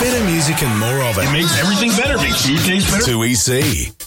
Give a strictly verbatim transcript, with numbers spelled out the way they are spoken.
Better music and more of it. It makes everything better. Makes food taste better. two E C.